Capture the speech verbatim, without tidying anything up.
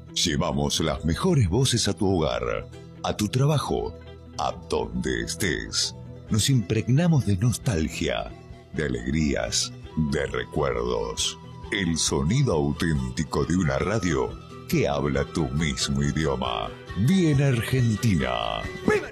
Llevamos las mejores voces a tu hogar, a tu trabajo, a donde estés. Nos impregnamos de nostalgia, de alegrías, de recuerdos. El sonido auténtico de una radio que habla tu mismo idioma. Bien Argentina. ¡Viva!